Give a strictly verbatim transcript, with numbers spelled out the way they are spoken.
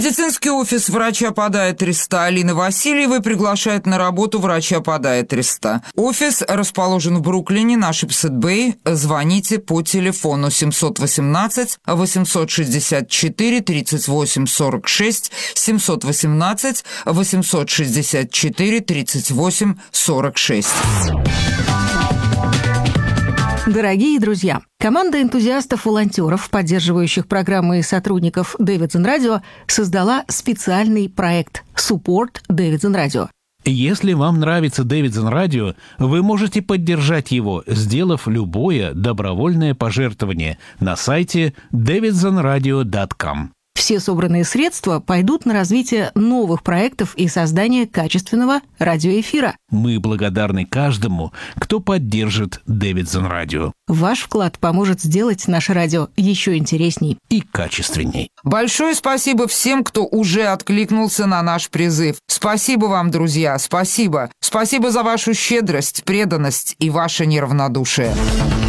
Медицинский офис врача Подая-Треста Алины Васильевой приглашает на работу врача Подая-Треста. Офис расположен в Бруклине на Шипсет-Бэй. Звоните по телефону семь один восемь восемь шесть четыре тридцать восемь сорок шесть, семь один восемь восемь шесть четыре тридцать восемь сорок шесть. Дорогие друзья, команда энтузиастов-волонтеров, поддерживающих программы и сотрудников Davidson Radio, создала специальный проект Support Davidson Radio. Если вам нравится Davidson Radio, вы можете поддержать его, сделав любое добровольное пожертвование на сайте дэвидсон радио точка ком. Все собранные средства пойдут на развитие новых проектов и создание качественного радиоэфира. Мы благодарны каждому, кто поддержит Davidson Radio. Ваш вклад поможет сделать наше радио еще интересней и качественней. Большое спасибо всем, кто уже откликнулся на наш призыв. Спасибо вам, друзья, спасибо. Спасибо за вашу щедрость, преданность и ваше неравнодушие.